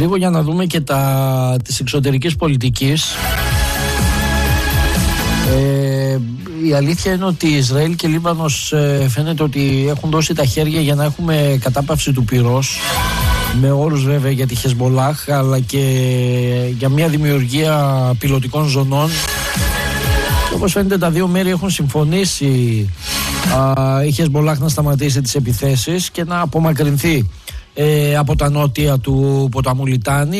Λίγο για να δούμε και της εξωτερικής πολιτικής. Η αλήθεια είναι ότι Ισραήλ και Λίβανος φαίνεται ότι έχουν δώσει τα χέρια για να έχουμε κατάπαυση του πυρός, με όρους βέβαια για τη Χεσμολάχ, αλλά και για μια δημιουργία πιλωτικών ζωνών. Και όπως φαίνεται τα δύο μέρη έχουν συμφωνήσει η Χεσμολάχ να σταματήσει τις επιθέσεις και να απομακρυνθεί από τα νότια του ποταμού Λιτάνη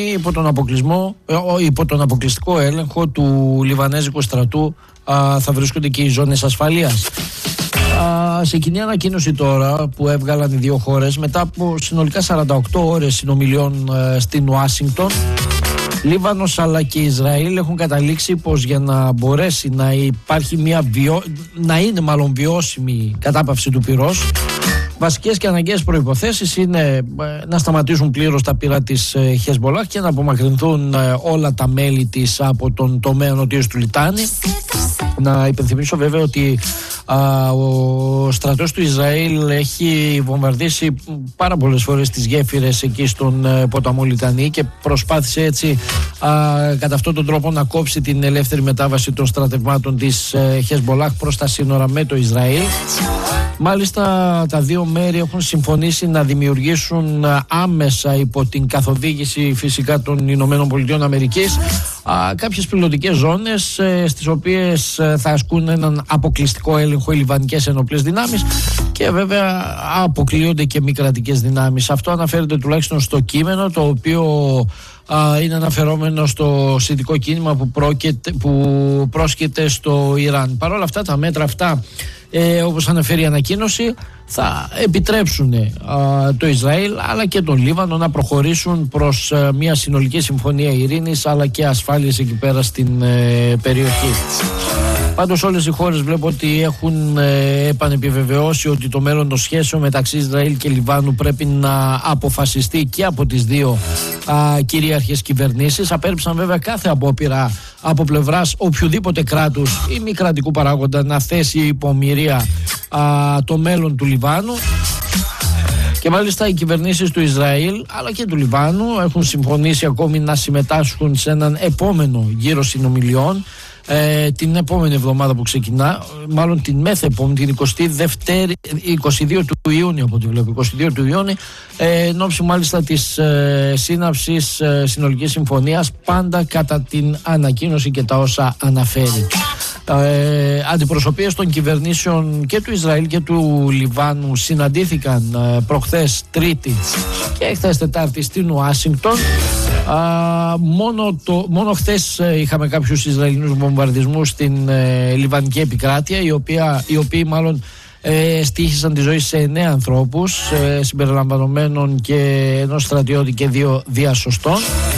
υπό τον αποκλειστικό έλεγχο του Λιβανέζικου στρατού. Θα βρίσκονται και οι ζώνες ασφαλείας. Σε κοινή ανακοίνωση τώρα που έβγαλαν οι δύο χώρες μετά από συνολικά 48 ώρες συνομιλιών στην Ουάσιγκτον, Λίβανος αλλά και Ισραήλ έχουν καταλήξει πως για να μπορέσει να υπάρχει να είναι μάλλον βιώσιμη κατάπαυση του πυρός, βασικές και αναγκαίες προϋποθέσεις είναι να σταματήσουν πλήρως τα πύρα της Χεσμολάχ και να απομακρυνθούν όλα τα μέλη της από τον τομέα νοτίως του Λιτάνη. Να υπενθυμίσω βέβαια ότι ο στρατός του Ισραήλ έχει βομβαρδίσει πάρα πολλές φορές τις γέφυρες εκεί στον ποταμό Λιτανή και προσπάθησε έτσι κατά αυτόν τον τρόπο να κόψει την ελεύθερη μετάβαση των στρατευμάτων της Χεσμολάχ προς τα σύνορα με το Ισραήλ. Μάλιστα τα δύο μέρη έχουν συμφωνήσει να δημιουργήσουν άμεσα υπό την καθοδήγηση φυσικά των Ηνωμένων Πολιτειών Αμερικής κάποιες πιλωτικές ζώνες στις οποίες θα ασκούν έναν αποκλειστικό έλεγχο οι λιβανικές ενόπλες δυνάμεις και βέβαια αποκλείονται και μη κρατικές δυνάμεις. Αυτό αναφέρεται τουλάχιστον στο κείμενο, το οποίο είναι αναφερόμενο στο σιητικό κίνημα που πρόσκειται στο Ιράν. Παρ' όλα αυτά τα μέτρα αυτά, όπως αναφέρει η ανακοίνωση, θα επιτρέψουν το Ισραήλ αλλά και τον Λίβανο να προχωρήσουν προς μια συνολική συμφωνία ειρήνης αλλά και ασφάλειας εκεί πέρα στην περιοχή. Πάντως όλες οι χώρες βλέπω ότι έχουν επανεπιβεβαιώσει ότι το μέλλον των σχέσεων μεταξύ Ισραήλ και Λιβάνου πρέπει να αποφασιστεί και από τις δύο κυρίαρχες κυβερνήσεις. Απέρριψαν βέβαια κάθε απόπειρα από πλευράς οποιοδήποτε κράτους ή μη κρατικού παράγοντα να θέσει υπομοιρία το μέλλον του Λιβάνου. Και μάλιστα οι κυβερνήσεις του Ισραήλ αλλά και του Λιβάνου έχουν συμφωνήσει ακόμη να συμμετάσχουν σε έναν επόμενο γύρο συνομιλιών την επόμενη εβδομάδα που ξεκινά, μάλλον την μεθεπόμενη, την 22 του Ιούνιου από ό,τι βλέπω, 22 του Ιούνιου, εν ώψη μάλιστα της σύναψης συνολικής συμφωνίας, πάντα κατά την ανακοίνωση και τα όσα αναφέρει. Αντιπροσωπείες των κυβερνήσεων και του Ισραήλ και του Λιβάνου συναντήθηκαν προχθές Τρίτη και χθες Τετάρτη στην Ουάσιγκτον. Μόνο χθες είχαμε κάποιους Ισραηλινούς βομβαρδισμούς στην Λιβανική επικράτεια, οι οποίοι μάλλον στοίχησαν τη ζωή σε 9 ανθρώπους, συμπεριλαμβανομένων και ενός στρατιώτη και 2 διασωστών.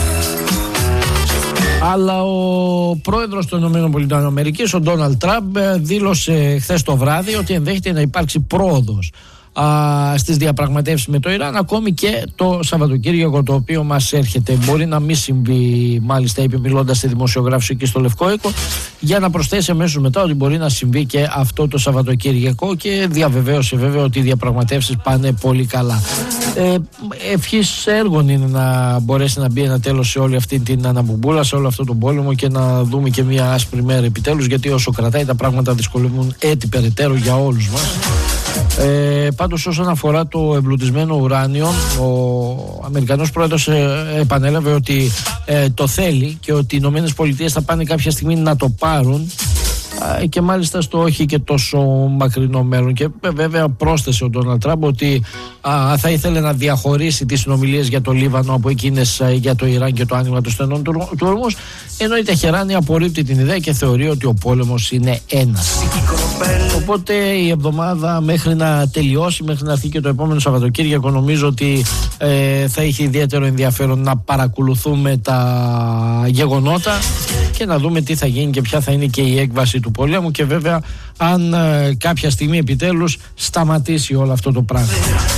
Αλλά ο πρόεδρος των ΗΠΑ, ο Ντόναλντ Τραμπ, δήλωσε χθες το βράδυ ότι ενδέχεται να υπάρξει πρόοδος στις διαπραγματεύσεις με το Ιράν ακόμη και το Σαββατοκύριακο το οποίο μας έρχεται. Μπορεί να μην συμβεί, μάλιστα είπε μιλώντας στη δημοσιογράφηση εκεί στο Λευκό Οίκο, για να προσθέσει αμέσως μετά ότι μπορεί να συμβεί και αυτό το Σαββατοκύριακο, και διαβεβαίωσε βέβαια ότι οι διαπραγματεύσεις πάνε πολύ καλά. Ευχής έργων είναι να μπορέσει να μπει ένα τέλος σε όλη αυτή την αναμπομπούλα, σε όλο αυτό τον πόλεμο, και να δούμε και μια άσπρη μέρα επιτέλους, γιατί όσο κρατάει τα πράγματα δυσκολεύουν έτσι περαιτέρω για όλους μας. Πάντως όσον αφορά το εμπλουτισμένο ουράνιο, ο Αμερικανός πρόεδρος επανέλαβε ότι το θέλει και ότι οι Ηνωμένες Πολιτείες θα πάνε κάποια στιγμή να το πάρουν, και μάλιστα στο όχι και τόσο μακρινό μέλλον. Και βέβαια πρόσθεσε ο Ντόναλντ Τραμπ ότι θα ήθελε να διαχωρίσει τις συνομιλίες για το Λίβανο από εκείνες για το Ιράν και το άνοιγμα των στενών του Ορμούς, ενώ η Τεχεράνη απορρίπτει την ιδέα και θεωρεί ότι ο πόλεμος είναι ένας. Οπότε η εβδομάδα μέχρι να τελειώσει, μέχρι να έρθει και το επόμενο Σαββατοκύριακο, νομίζω ότι θα έχει ιδιαίτερο ενδιαφέρον να παρακολουθούμε τα γεγονότα και να δούμε τι θα γίνει και ποια θα είναι και η έκβαση του πολέμου, και βέβαια αν κάποια στιγμή επιτέλους σταματήσει όλο αυτό το πράγμα.